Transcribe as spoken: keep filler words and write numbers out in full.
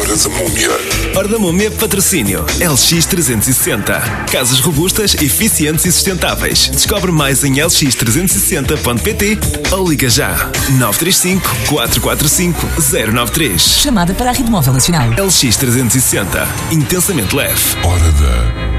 Eras a Múmia. Hora da Múmia, patrocínio L X trezentos e sessenta. Casas robustas, eficientes e sustentáveis. Descobre mais em l x trezentos e sessenta ponto p t ou liga já nove três cinco, quatro quatro cinco, zero nove três. Chamada para a Rede Móvel Nacional. L X trezentos e sessenta. Intensamente leve. Hora da